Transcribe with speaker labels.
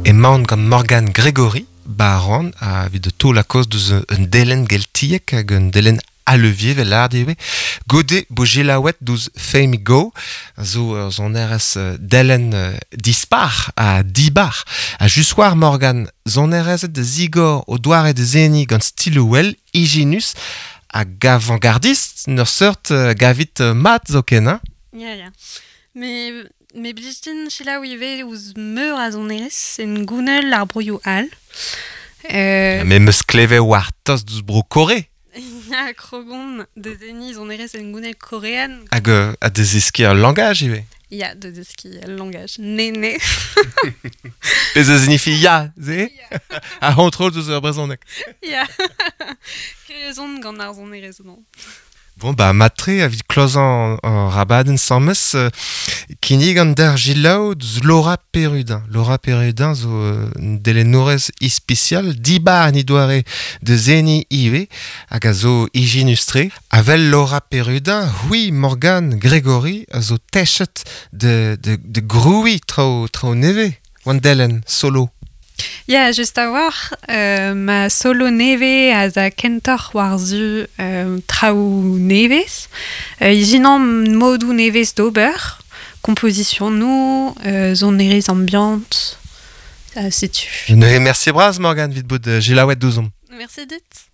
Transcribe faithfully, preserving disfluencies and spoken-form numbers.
Speaker 1: E maon gant Morgan Gregory, baron, a vid to la cause deus un delen geltiek hag un delen alevier vel ar diwe. Gode bo jelawet deus Fame Go, zo uh, zon erez uh, delen uh, dispar a dibar. A just war Morgan, zon erezet de zigor o doare de zeni gant stilouel, iginus, a gavantgardist, nur seurt uh, gavit uh, mat zo ken, hein?
Speaker 2: Ya, ya. Me, me bliztin chila ouive ouz meur a zon erez, en gounel ar broioù all. Euh...
Speaker 1: Me meus kleve war tos deus bro kore.
Speaker 2: Ya, krogon, de zeni zon erez en gounel korean.
Speaker 1: Hag uh, a deus eski ar langaj, ive.
Speaker 2: Ya, de deski el langaj. Ne-ne.
Speaker 1: Pez a signifi ya, ze?
Speaker 2: Ya.
Speaker 1: A hontrol deus ur brezonek.
Speaker 2: Ya. Krezon gant ar zon erez, non.
Speaker 1: Bon, bah, matre a vid klozan an rabaden sammes uh, kinig an der jilaou deus Laura Perudin. Laura Perudin zo uh, dele nourez ispecial, dibar ni doare de zeni ive, hag a zo iginustre. Avel Laura Perudin, oui, Morgan Gregory, a zo techet de, de, de groui trao, trao neve. Wandelen, solo.
Speaker 2: Ya, just a war, euh, ma solo neve a za kentor war zu euh, traoù nevez. Euh, Izinan modou nevez d'ober, composition nou, euh, zon erez ambiante, euh, c'est tu.
Speaker 1: Ne remercie braz, Morgan, vid bod uh, jelawet douzom.
Speaker 2: Merci dit.